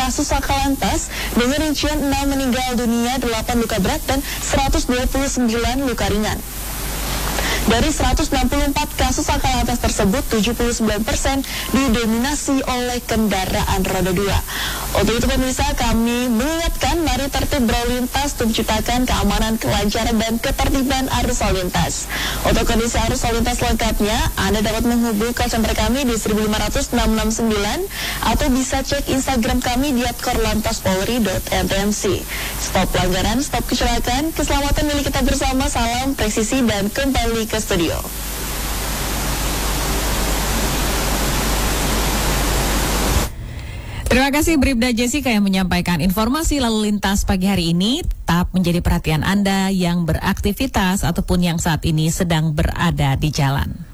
kasus laka lantas dengan rincian 6 meninggal dunia, 8 luka berat, dan 129 luka ringan. Dari 164 kasus laka lantas tersebut, 79% didominasi oleh kendaraan roda 2. Untuk itu pemirsa, kami mengingatkan mari tertib berlalu lintas untuk menciptakan keamanan, kelancaran, dan ketertiban arus lalu lintas. Untuk kondisi arus lalu lintas lengkapnya, Anda dapat menghubungi call center kami di 1500669 atau bisa cek Instagram kami di @korlantaspolri.ntmc. Stop pelanggaran, stop kecelakaan, keselamatan milik kita bersama. Salam presisi dan kembali ke studio. Terima kasih Bribda Jessica yang menyampaikan informasi lalu lintas pagi hari ini. Tetap menjadi perhatian Anda yang beraktivitas ataupun yang saat ini sedang berada di jalan.